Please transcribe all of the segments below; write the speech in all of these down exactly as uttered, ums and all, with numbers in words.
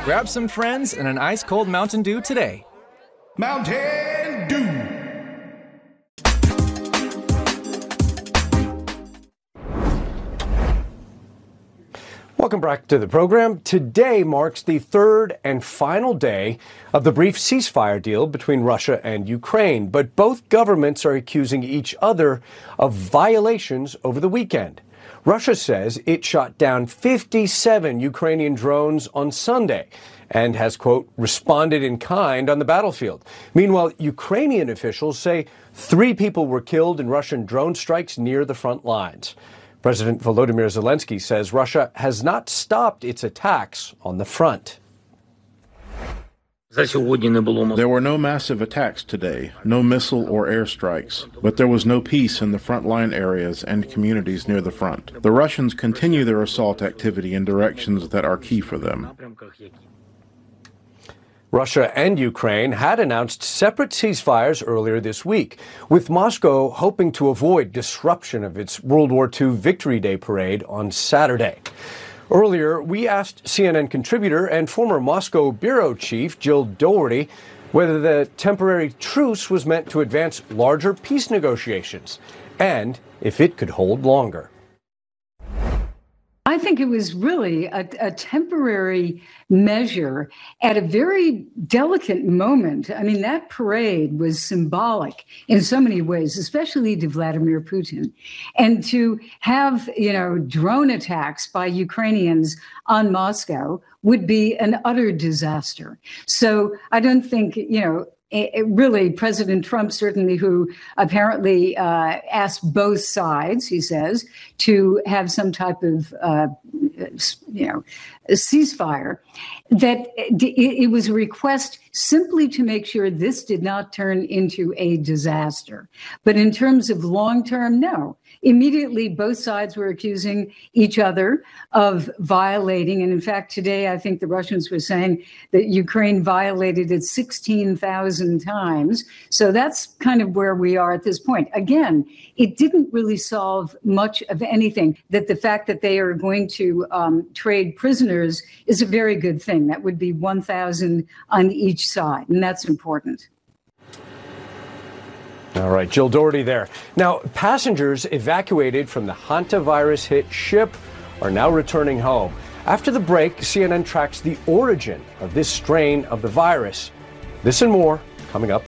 Grab some friends and an ice-cold Mountain Dew today. Mountain Dew. Welcome back to the program. Today marks the third and final day of the brief ceasefire deal between Russia and Ukraine, but both governments are accusing each other of violations over the weekend. Russia says it shot down fifty-seven Ukrainian drones on Sunday and has, quote, responded in kind on the battlefield. Meanwhile, Ukrainian officials say three people were killed in Russian drone strikes near the front lines. President Volodymyr Zelensky says Russia has not stopped its attacks on the front. There were no massive attacks today, no missile or airstrikes, but there was no peace in the frontline areas and communities near the front. The Russians continue their assault activity in directions that are key for them. Russia and Ukraine had announced separate ceasefires earlier this week, with Moscow hoping to avoid disruption of its World War Two Victory Day parade on Saturday. Earlier, we asked C N N contributor and former Moscow bureau chief Jill Doherty whether the temporary truce was meant to advance larger peace negotiations and if it could hold longer. I think it was really a, a temporary measure at a very delicate moment. I mean, that parade was symbolic in so many ways, especially to Vladimir Putin. And to have, you know, drone attacks by Ukrainians on Moscow would be an utter disaster. So I don't think, you know, It, really, President Trump, certainly, who apparently uh, asked both sides, he says, to have some type of, uh, you know, a ceasefire, that it, it was a request simply to make sure this did not turn into a disaster. But in terms of long term, no. Immediately, both sides were accusing each other of violating. And in fact, today, I think the Russians were saying that Ukraine violated it sixteen thousand times. So that's kind of where we are at this point. Again, it didn't really solve much of anything. That the fact that they are going to um, trade prisoners is a very good thing. That would be one thousand on each side. And that's important. All right, Jill Doherty there. Now, passengers evacuated from the hantavirus-hit ship are now returning home. After the break, C N N tracks the origin of this strain of the virus. This and more coming up.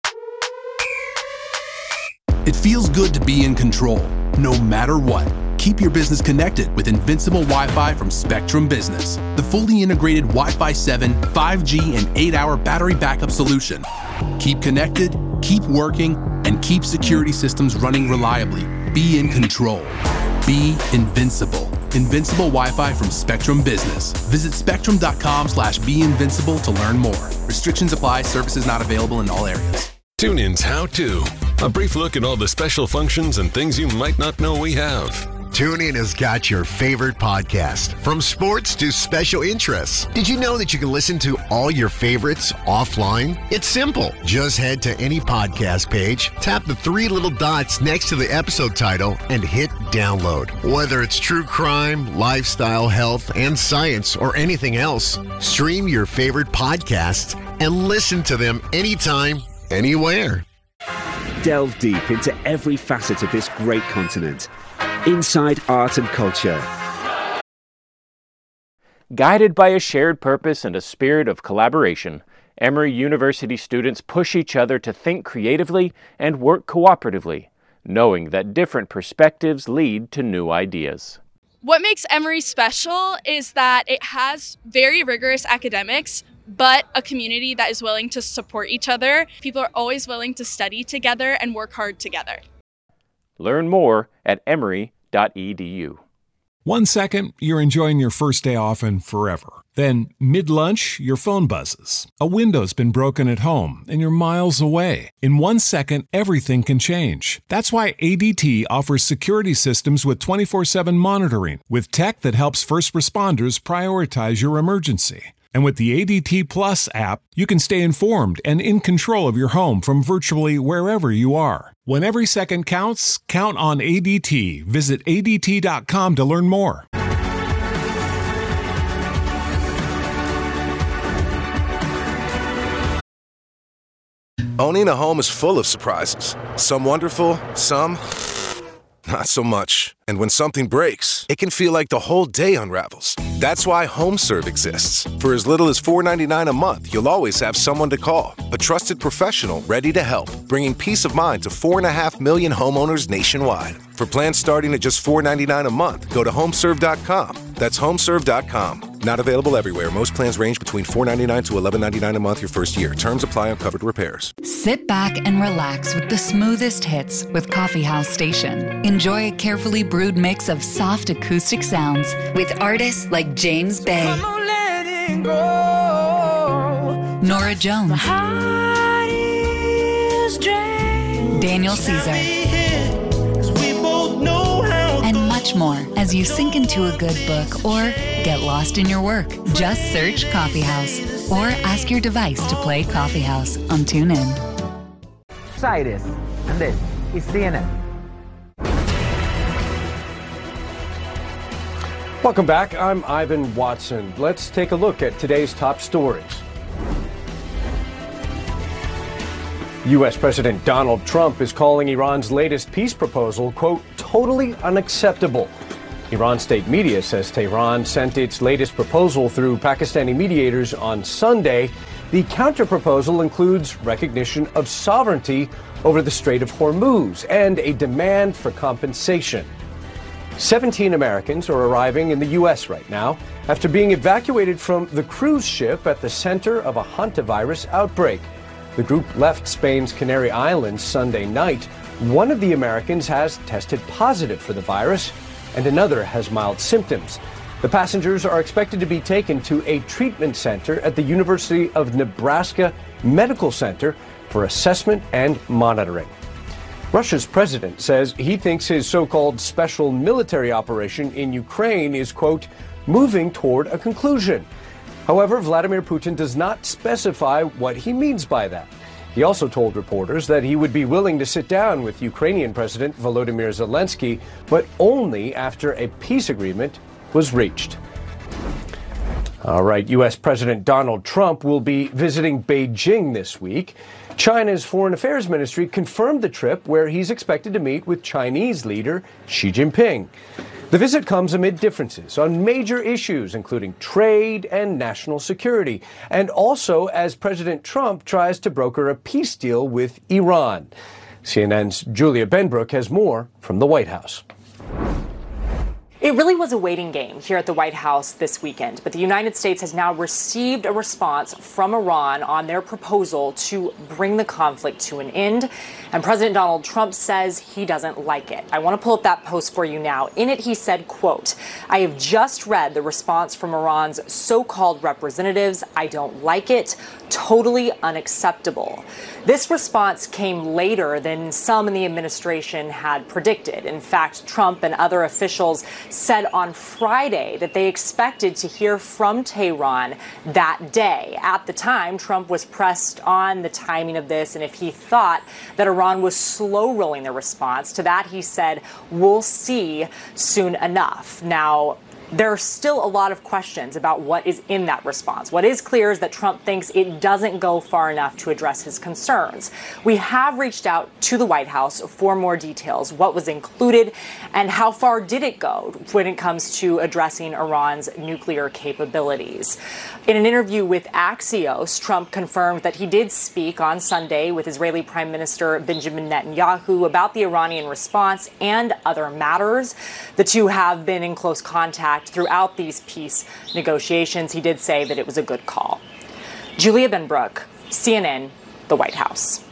It feels good to be in control, no matter what. Keep your business connected with Invincible Wi-Fi from Spectrum Business, the fully integrated Wi-Fi seven, five G, and eight hour battery backup solution. Keep connected, keep working, and keep security systems running reliably. Be in control. Be invincible. Invincible Wi-Fi from Spectrum Business. Visit spectrum.com slash be invincible to learn more. Restrictions apply. Services not available in all areas. TuneIn's How To. A brief look at all the special functions and things you might not know we have. TuneIn has got your favorite podcast, from sports to special interests. Did you know that you can listen to all your favorites offline? It's simple. Just head to any podcast page, tap the three little dots next to the episode title, and hit download. Whether it's true crime, lifestyle, health, and science, or anything else, stream your favorite podcasts and listen to them anytime, anywhere. Delve deep into every facet of this great continent. Inside Art and Culture. Guided by a shared purpose and a spirit of collaboration, Emory University students push each other to think creatively and work cooperatively, knowing that different perspectives lead to new ideas. What makes Emory special is that it has very rigorous academics, but a community that is willing to support each other. People are always willing to study together and work hard together. Learn more at emory dot e d u. One second, you're enjoying your first day off and forever. Then, mid-lunch, your phone buzzes. A window's been broken at home, and you're miles away. In one second, everything can change. That's why A D T offers security systems with twenty-four seven monitoring, with tech that helps first responders prioritize your emergency. And with the A D T Plus app, you can stay informed and in control of your home from virtually wherever you are. When every second counts, count on A D T. Visit A D T dot com to learn more. Owning a home is full of surprises. Some wonderful, some not so much. And when something breaks, it can feel like the whole day unravels. That's why HomeServe exists. For as little as four dollars and ninety-nine cents a month, you'll always have someone to call. A trusted professional ready to help, bringing peace of mind to four and a half million homeowners nationwide. For plans starting at just four dollars and ninety-nine cents a month, go to homeserve dot com. That's homeserve dot com. Not available everywhere. Most plans range between four dollars and ninety-nine cents to eleven dollars and ninety-nine cents a month your first year. Terms apply on covered repairs. Sit back and relax with the smoothest hits with Coffee House Station. Enjoy a carefully brewed mix of soft acoustic sounds with artists like James Bay, Nora Jones, Daniel Caesar, and much more as you sink into a good book or get lost in your work. Just search Coffee House or ask your device to play Coffee House on TuneIn. Cyrus, and this is C N N. Welcome back. I'm Ivan Watson. Let's take a look at today's top stories. U S President Donald Trump is calling Iran's latest peace proposal, quote, totally unacceptable. Iran state media says Tehran sent its latest proposal through Pakistani mediators on Sunday. The counterproposal includes recognition of sovereignty over the Strait of Hormuz and a demand for compensation. seventeen Americans are arriving in the U S right now after being evacuated from the cruise ship at the center of a hantavirus outbreak. The group left Spain's Canary Islands Sunday night. One of the Americans has tested positive for the virus, and another has mild symptoms. The passengers are expected to be taken to a treatment center at the University of Nebraska Medical Center for assessment and monitoring. Russia's president says he thinks his so-called special military operation in Ukraine is, quote, moving toward a conclusion. However, Vladimir Putin does not specify what he means by that. He also told reporters that he would be willing to sit down with Ukrainian President Volodymyr Zelensky, but only after a peace agreement was reached. All right, U S President Donald Trump will be visiting Beijing this week. China's Foreign Affairs Ministry confirmed the trip, where he's expected to meet with Chinese leader Xi Jinping. The visit comes amid differences on major issues, including trade and national security, and also as President Trump tries to broker a peace deal with Iran. C N N's Julia Benbrook has more from the White House. It really was a waiting game here at the White House this weekend, but the United States has now received a response from Iran on their proposal to bring the conflict to an end, and President Donald Trump says he doesn't like it. I want to pull up that post for you now. In it, he said, quote, I have just read the response from Iran's so-called representatives. I don't like it. Totally unacceptable. This response came later than some in the administration had predicted. In fact, Trump and other officials said on Friday that they expected to hear from Tehran that day. At the time, Trump was pressed on the timing of this and if he thought that Iran was slow rolling their response. To that, he said, we'll see soon enough. Now, there are still a lot of questions about what is in that response. What is clear is that Trump thinks it doesn't go far enough to address his concerns. We have reached out to the White House for more details, what was included, and how far did it go when it comes to addressing Iran's nuclear capabilities. In an interview with Axios, Trump confirmed that he did speak on Sunday with Israeli Prime Minister Benjamin Netanyahu about the Iranian response and other matters. The two have been in close contact throughout these peace negotiations. He did say that it was a good call. Julia Benbrook, C N N, the White House.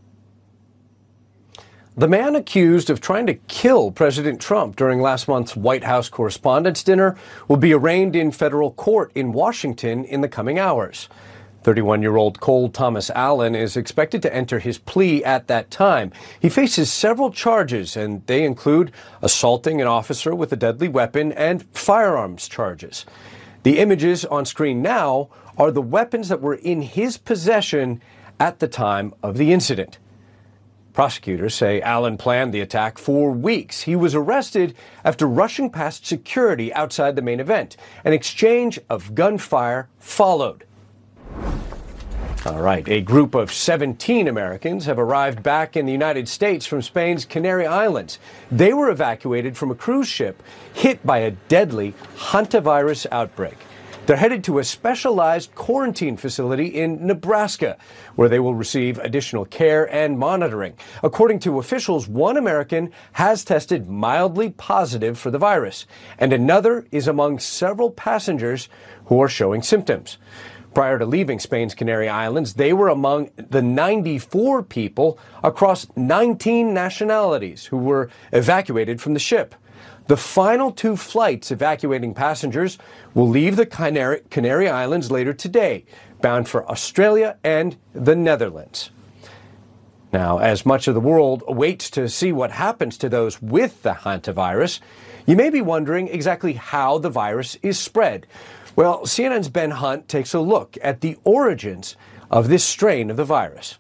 The man accused of trying to kill President Trump during last month's White House Correspondents' Dinner will be arraigned in federal court in Washington in the coming hours. thirty-one-year-old Cole Thomas Allen is expected to enter his plea at that time. He faces several charges, and they include assaulting an officer with a deadly weapon and firearms charges. The images on screen now are the weapons that were in his possession at the time of the incident. Prosecutors say Allen planned the attack for weeks. He was arrested after rushing past security outside the main event. An exchange of gunfire followed. All right. A group of seventeen Americans have arrived back in the United States from Spain's Canary Islands. They were evacuated from a cruise ship hit by a deadly hantavirus outbreak. They're headed to a specialized quarantine facility in Nebraska, where they will receive additional care and monitoring. According to officials, one American has tested mildly positive for the virus, and another is among several passengers who are showing symptoms. Prior to leaving Spain's Canary Islands, they were among the ninety-four people across nineteen nationalities who were evacuated from the ship. The final two flights evacuating passengers will leave the Canary, Canary Islands later today, bound for Australia and the Netherlands. Now, as much of the world waits to see what happens to those with the hantavirus, you may be wondering exactly how the virus is spread. Well, C N N's Ben Hunt takes a look at the origins of this strain of the virus.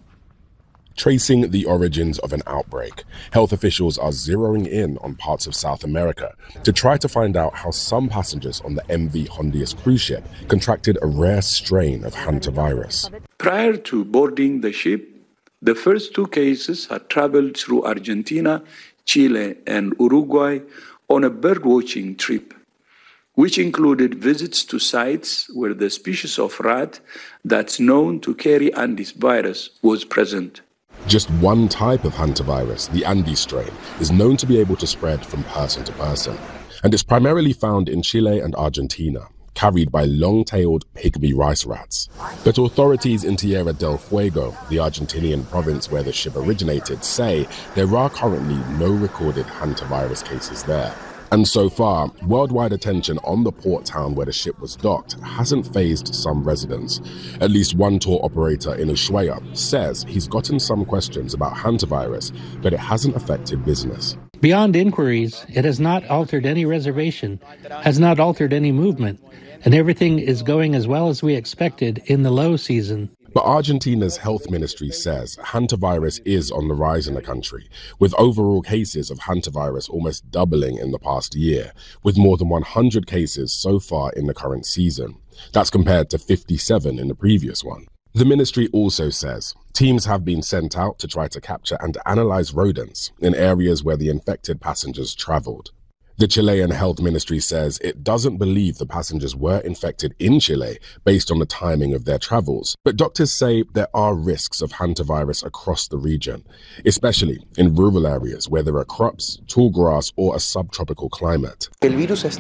Tracing the origins of an outbreak, health officials are zeroing in on parts of South America to try to find out how some passengers on the M V Hondius cruise ship contracted a rare strain of hantavirus. Prior to boarding the ship, the first two cases had traveled through Argentina, Chile, and Uruguay on a birdwatching trip, which included visits to sites where the species of rat that's known to carry Andes virus was present. Just one type of hantavirus, the Andes strain, is known to be able to spread from person to person, and it's primarily found in Chile and Argentina, carried by long-tailed pygmy rice rats. But authorities in Tierra del Fuego, the Argentinian province where the ship originated, say there are currently no recorded hantavirus cases there. And so far, worldwide attention on the port town where the ship was docked hasn't fazed some residents. At least one tour operator in Ushuaia says he's gotten some questions about hantavirus, but it hasn't affected business. Beyond inquiries, it has not altered any reservation, has not altered any movement, and everything is going as well as we expected in the low season. But Argentina's health ministry says hantavirus is on the rise in the country, with overall cases of hantavirus almost doubling in the past year, with more than one hundred cases so far in the current season. That's compared to fifty-seven in the previous one. The ministry also says teams have been sent out to try to capture and analyze rodents in areas where the infected passengers traveled. The Chilean health ministry says it doesn't believe the passengers were infected in Chile based on the timing of their travels, but doctors say there are risks of hantavirus across the region, especially in rural areas where there are crops, tall grass, or a subtropical climate. The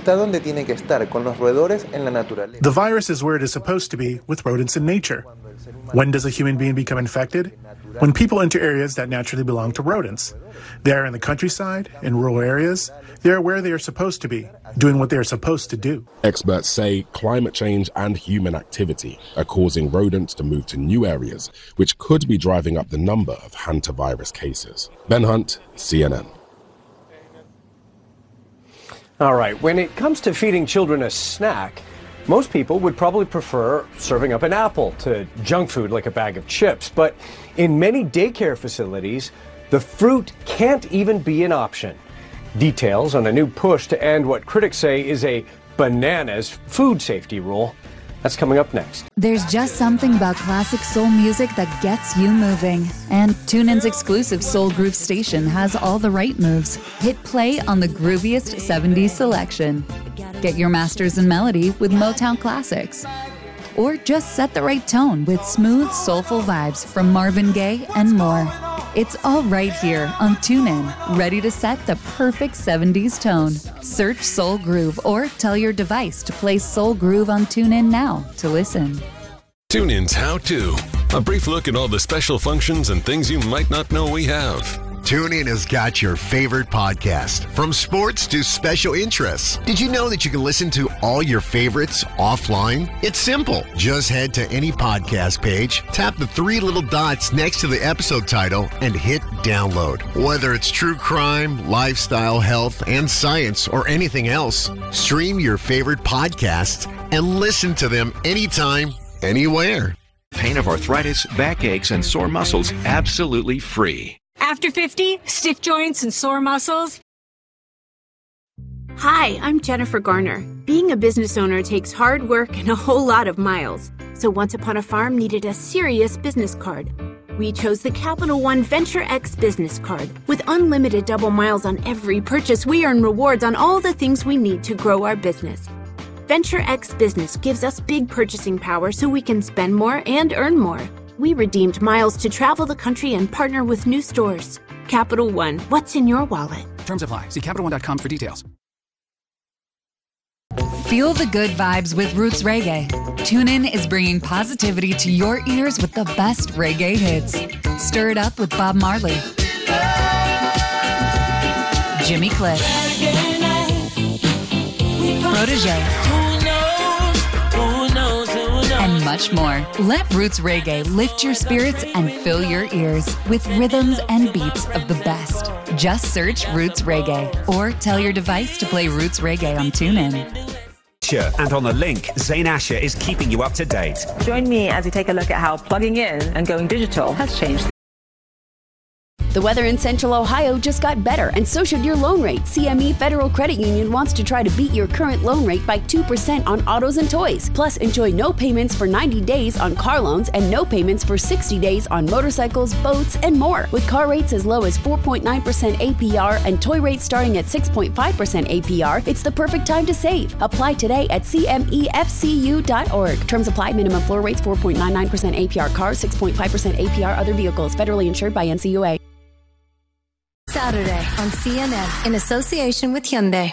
virus is where it is supposed to be with rodents in nature. When does a human being become infected? When people enter areas that naturally belong to rodents. They are in the countryside, in rural areas. They are where they are supposed to be, doing what they are supposed to do. Experts say climate change and human activity are causing rodents to move to new areas, which could be driving up the number of hantavirus cases. Ben Hunt, C N N. All right, when it comes to feeding children a snack, most people would probably prefer serving up an apple to junk food like a bag of chips. But in many daycare facilities, the fruit can't even be an option. Details on a new push to end what critics say is a bananas food safety rule. That's coming up next. There's just something about classic soul music that gets you moving. And TuneIn's exclusive Soul Groove station has all the right moves. Hit play on the grooviest seventies selection. Get your masters in melody with Motown classics. Or just set the right tone with smooth, soulful vibes from Marvin Gaye and more. It's all right here on TuneIn, ready to set the perfect seventies tone. Search Soul Groove or tell your device to play Soul Groove on TuneIn now to listen. TuneIn's How To. A brief look at all the special functions and things you might not know we have. TuneIn has got your favorite podcast, from sports to special interests. Did you know that you can listen to all your favorites offline? It's simple. Just head to any podcast page, tap the three little dots next to the episode title, and hit download. Whether it's true crime, lifestyle, health, and science, or anything else, stream your favorite podcasts and listen to them anytime, anywhere. Pain of arthritis, backaches, and sore muscles absolutely free. After fifty, stiff joints and sore muscles. Hi, I'm Jennifer Garner. Being a business owner takes hard work and a whole lot of miles. So Once Upon a Farm needed a serious business card. We chose the Capital One Venture X business card. With unlimited double miles on every purchase, we earn rewards on all the things we need to grow our business. Venture X Business gives us big purchasing power so we can spend more and earn more. We redeemed miles to travel the country and partner with new stores. Capital One, what's in your wallet? Terms apply. See Capital One dot com for details. Feel the good vibes with Roots Reggae. TuneIn is bringing positivity to your ears with the best reggae hits. Stir it up with Bob Marley, Jimmy Cliff, Protege, and much more. Let Roots Reggae lift your spirits and fill your ears with rhythms and beats of the best. Just search Roots Reggae or tell your device to play Roots Reggae on TuneIn. And on the link, Zain Asher is keeping you up to date. Join me as we take a look at how plugging in and going digital has changed. The weather in Central Ohio just got better, and so should your loan rate. C M E Federal Credit Union wants to try to beat your current loan rate by two percent on autos and toys. Plus, enjoy no payments for ninety days on car loans and no payments for sixty days on motorcycles, boats, and more. With car rates as low as four point nine percent A P R and toy rates starting at six point five percent A P R, it's the perfect time to save. Apply today at C M E F C U dot org. Terms apply. Minimum floor rates four point nine nine percent A P R cars, six point five percent A P R other vehicles. Federally insured by N C U A. Saturday on C N N in association with Hyundai.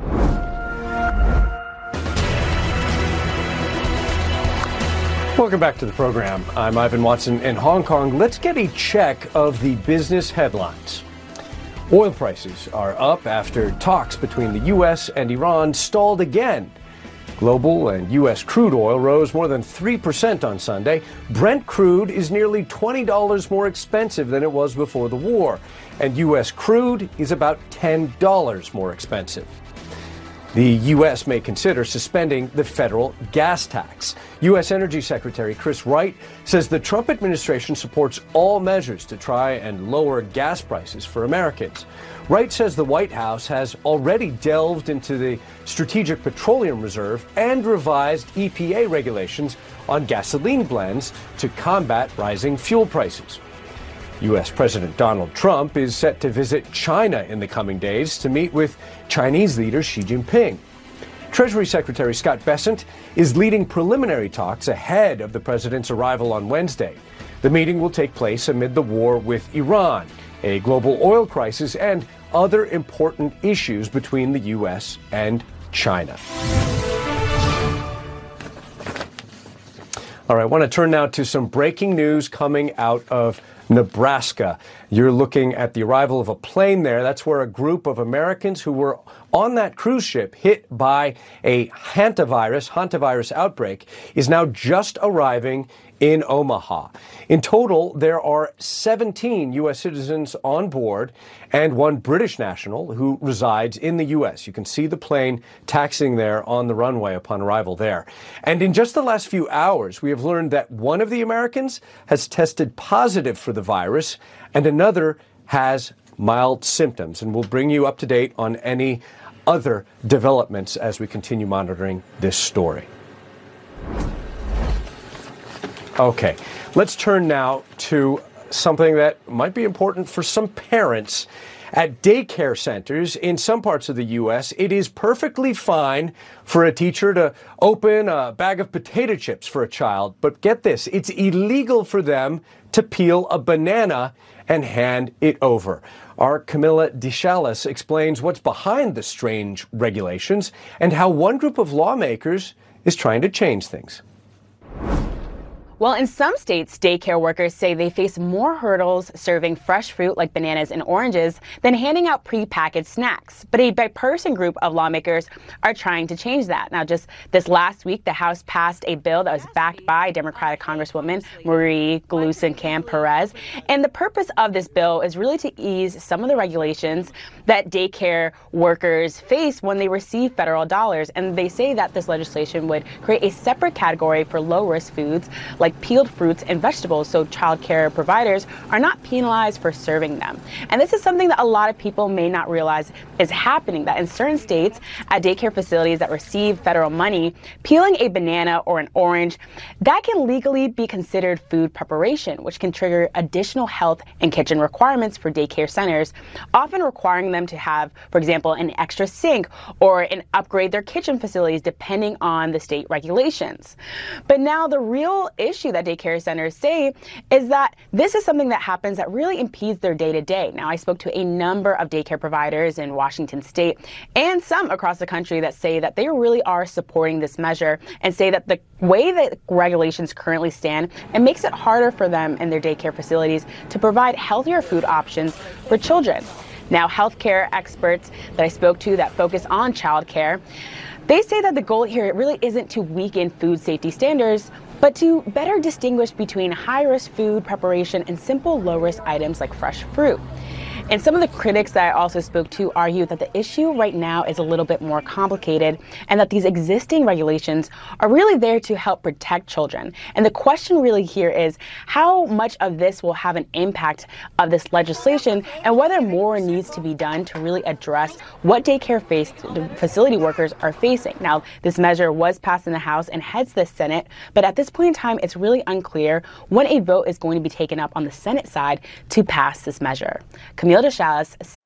Welcome back to the program. I'm Ivan Watson in Hong Kong. Let's get a check of the business headlines. Oil prices are up after talks between the U S and Iran stalled again. Global and U S crude oil rose more than three percent on Sunday. Brent crude is nearly twenty dollars more expensive than it was before the war. And U S crude is about ten dollars more expensive. The U S may consider suspending the federal gas tax. U S Energy Secretary Chris Wright says the Trump administration supports all measures to try and lower gas prices for Americans. Wright says the White House has already delved into the Strategic Petroleum Reserve and revised E P A regulations on gasoline blends to combat rising fuel prices. U S President Donald Trump is set to visit China in the coming days to meet with Chinese leader Xi Jinping. Treasury Secretary Scott Bessent is leading preliminary talks ahead of the president's arrival on Wednesday. The meeting will take place amid the war with Iran, a global oil crisis, and other important issues between the U S and China. All right, I want to turn now to some breaking news coming out of Nebraska. You're looking at the arrival of a plane there. That's where a group of Americans who were on that cruise ship hit by a hantavirus, hantavirus outbreak is now just arriving in Omaha. In total, there are seventeen U S citizens on board and one British national who resides in the U S. You can see the plane taxiing there on the runway upon arrival there. And in just the last few hours, we have learned that one of the Americans has tested positive for the virus and another has mild symptoms. And we'll bring you up to date on any other developments as we continue monitoring this story. Okay, let's turn now to something that might be important for some parents. At daycare centers in some parts of the U S, it is perfectly fine for a teacher to open a bag of potato chips for a child. But get this, it's illegal for them to peel a banana and hand it over. Our Camilla DeShalis explains what's behind the strange regulations and how one group of lawmakers is trying to change things. Well, in some states, daycare workers say they face more hurdles serving fresh fruit like bananas and oranges than handing out prepackaged snacks. But a bipartisan group of lawmakers are trying to change that. Now, just this last week, the House passed a bill that was backed by Democratic Congresswoman Marie Gluesenkamp-Perez. And the purpose of this bill is really to ease some of the regulations that daycare workers face when they receive federal dollars. And they say that this legislation would create a separate category for low-risk foods like like peeled fruits and vegetables, so child care providers are not penalized for serving them. And this is something that a lot of people may not realize is happening, that in certain states at daycare facilities that receive federal money, peeling a banana or an orange, that can legally be considered food preparation, which can trigger additional health and kitchen requirements for daycare centers, often requiring them to have, for example, an extra sink or an upgrade their kitchen facilities depending on the state regulations. But now the real issue that daycare centers say is that this is something that happens that really impedes their day-to-day. Now, I spoke to a number of daycare providers in Washington state and some across the country that say that they really are supporting this measure and say that the way that regulations currently stand, it makes it harder for them and their daycare facilities to provide healthier food options for children. Now, healthcare experts that I spoke to that focus on childcare, they say that the goal here really isn't to weaken food safety standards, but to better distinguish between high-risk food preparation and simple low-risk items like fresh fruit. And some of the critics that I also spoke to argue that the issue right now is a little bit more complicated and that these existing regulations are really there to help protect children. And the question really here is how much of this will have an impact of this legislation and whether more needs to be done to really address what daycare facility workers are facing. Now, this measure was passed in the House and heads the Senate, but at this point in time, it's really unclear when a vote is going to be taken up on the Senate side to pass this measure. Camille DeChalis,